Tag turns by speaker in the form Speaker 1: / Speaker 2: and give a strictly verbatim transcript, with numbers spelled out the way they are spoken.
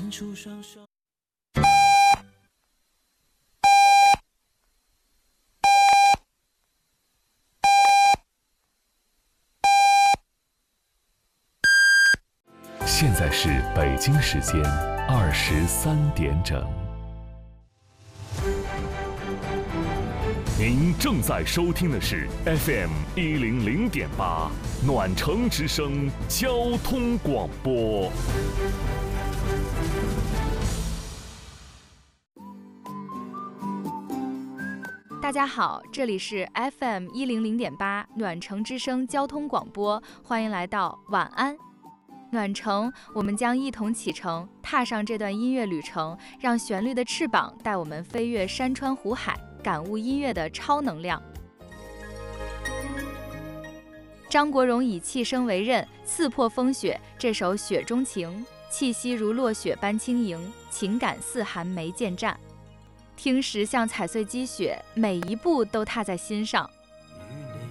Speaker 1: 伸出双手。
Speaker 2: 现在是北京时间二十三点整。您正在收听的是 F M 一零零点八暖城之声交通广播。
Speaker 3: 大家好，这里是 F M 一零零点八暖城之声交通广播，欢迎来到晚安暖城，我们将一同启程，踏上这段音乐旅程，让旋律的翅膀带我们飞越山川湖海，感悟音乐的超能量。张国荣以气声为刃，刺破风雪，这首《雪中情》，气息如落雪般轻盈，情感似寒梅见战。听时像踩碎积雪，每一步都踏在心上。